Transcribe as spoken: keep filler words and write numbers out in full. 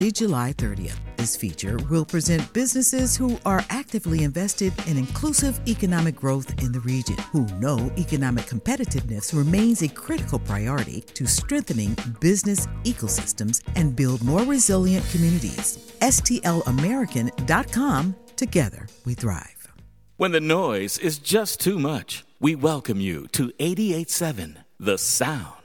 July thirtieth. This feature will present businesses who are actively invested in inclusive economic growth in the region, who know economic competitiveness remains a critical priority to strengthening business ecosystems and build more resilient communities. S T L American dot com. Together we thrive. When the noise is just too much, we welcome you to eighty-eight point seven The Sound.